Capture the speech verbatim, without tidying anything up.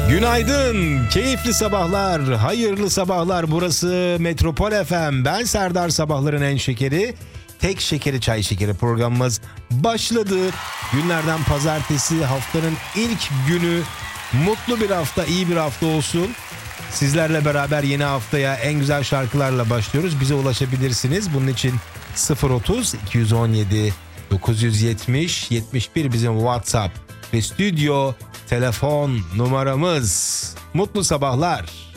Günaydın, keyifli sabahlar, hayırlı sabahlar. Burası Metropol F M. Ben Serdar, sabahların en şekeri. Tek şekeri çay şekeri programımız başladı. Günlerden pazartesi, haftanın ilk günü. Mutlu bir hafta, iyi bir hafta olsun. Sizlerle beraber yeni haftaya en güzel şarkılarla başlıyoruz. Bize ulaşabilirsiniz. Bunun için sıfır otuz iki on yedi dokuz yüz yetmiş yetmiş bir bizim WhatsApp ve stüdyo telefon numaramız. Mutlu sabahlar.